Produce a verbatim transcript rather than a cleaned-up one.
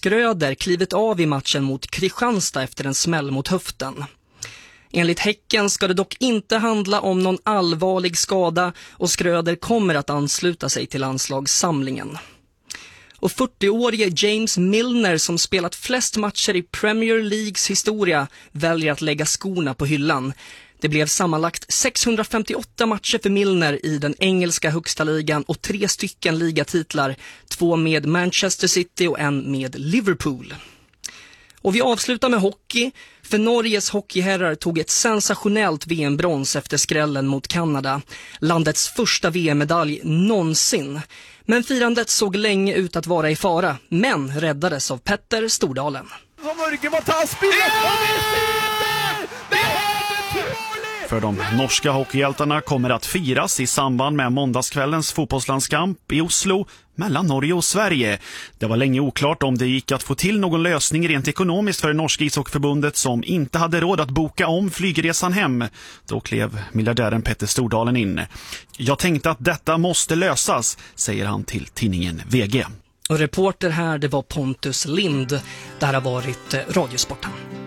Skröder klivit av i matchen mot Kristianstad efter en smäll mot höften. Enligt Häcken ska det dock inte handla om någon allvarlig skada och Skröder kommer att ansluta sig till landslagssamlingen. Och fyrtioårige James Milner som spelat flest matcher i Premier Leagues historia väljer att lägga skorna på hyllan. Det blev sammanlagt sexhundrafemtioåtta matcher för Milner i den engelska högsta ligan och tre stycken ligatitlar, två med Manchester City och en med Liverpool. Och vi avslutar med hockey, för Norges hockeyherrar tog ett sensationellt V M-brons efter skrällen mot Kanada, landets första V M-medalj någonsin. Men firandet såg länge ut att vara i fara, men räddades av Petter Stordalen. För de norska hockeyhjältarna kommer att firas i samband med måndagskvällens fotbollslandskamp i Oslo mellan Norge och Sverige. Det var länge oklart om det gick att få till någon lösning rent ekonomiskt för det norska ishockeyförbundet som inte hade råd att boka om flygresan hem. Då klev miljardären Petter Stordalen in. Jag tänkte att detta måste lösas, säger han till tidningen V G. Och reporter här, det var Pontus Lind. Det här har varit Radiosporten.